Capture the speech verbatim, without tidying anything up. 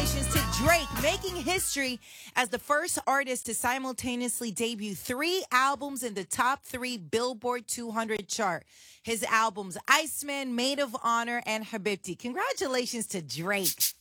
Congratulations to Drake, making history as the first artist to simultaneously debut three albums in the top three Billboard two hundred chart. His albums, Iceman, Maid of Honor, and Habibti. Congratulations to Drake.